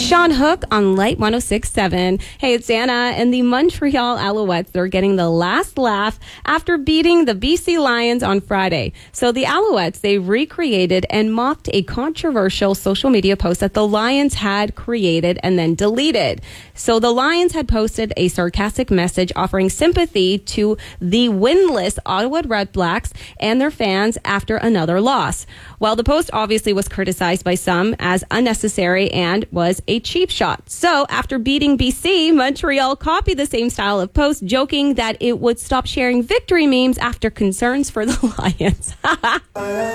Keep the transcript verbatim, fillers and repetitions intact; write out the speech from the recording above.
Sean Hook on Light one oh six point seven. Hey, it's Anna, and the Montreal Alouettes, they're getting the last laugh after beating the B C Lions on Friday. So the Alouettes, they recreated and mocked a controversial social media post that the Lions had created and then deleted. So the Lions had posted a sarcastic message offering sympathy to the winless Ottawa Redblacks and their fans after another loss. Well, the post obviously was criticized by some as unnecessary and was a cheap shot. So after beating B C, Montreal copied the same style of post, joking that it would stop sharing victory memes after concerns for the Lions.